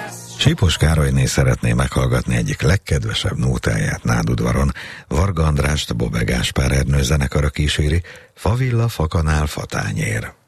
Sipos Károlyné szeretné meghallgatni egyik legkedvesebb nótáját Nádudvaron. Varga Andrást, Bobbe Gáspár Ernő zenekara kíséri, Favilla, fakanál, fatányér.